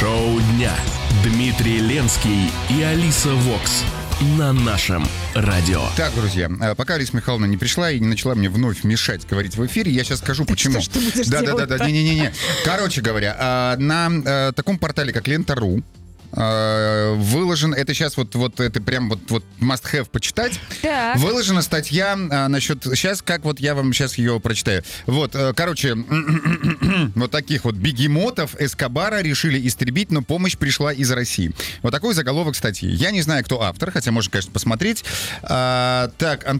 Шоу дня. Дмитрий Ленский и Алиса Вокс на нашем радио. Так, друзья, пока Алиса Михайловна не пришла и не начала мне вновь мешать говорить в эфире, я сейчас скажу, почему. Что ж ты будешь делать? Да. Не. Короче говоря, на таком портале, как Лента.ру, выложен, это сейчас вот это прям вот must have почитать. Так. Выложена статья насчет, сейчас как вот я вам сейчас ее прочитаю. Вот, короче, вот таких вот бегемотов Эскобара решили истребить, но помощь пришла из России. Вот такой заголовок статьи. Я не знаю, кто автор, хотя можно, конечно, посмотреть. Так,